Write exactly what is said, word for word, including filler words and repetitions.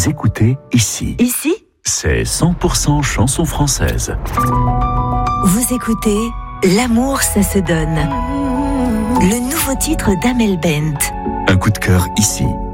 Vous écoutez ici. Ici, c'est cent pour cent chanson française. vous écoutez L'amour, ça se donne. Le nouveau titre d'Amel Bent. Un coup de cœur ici,